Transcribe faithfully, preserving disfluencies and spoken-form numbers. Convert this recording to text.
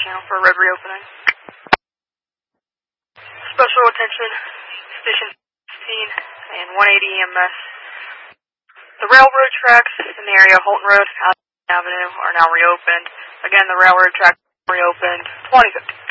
channel for a road reopening. Special attention, Station sixteen and one eighty E M S. The railroad tracks in the area of Holton Road, Allen Avenue are now reopened. Again, the railroad tracks reopened twenty fifty.